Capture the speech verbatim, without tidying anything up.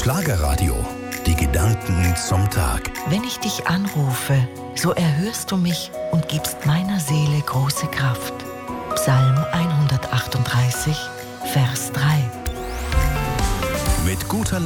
Schlagerradio. Die Gedanken zum Tag. Wenn ich dich anrufe, so erhörst du mich und gibst meiner Seele große Kraft. Psalm hundertachtunddreißig, Vers